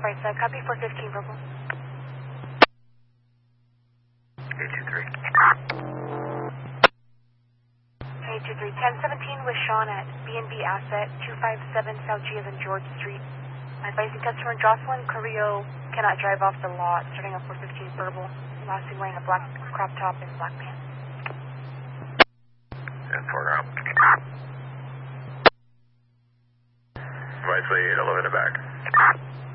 right side. Copy 415 verbal. 823. 823. 1017 with Sean at B&B Asset, 257 South G as in George Street. Advising customer Jocelyn Carrillo cannot drive off the lot, starting at 415 verbal. Last seen wearing a black crop top and black pants. 10-4 ground. Advise lead 11 to back.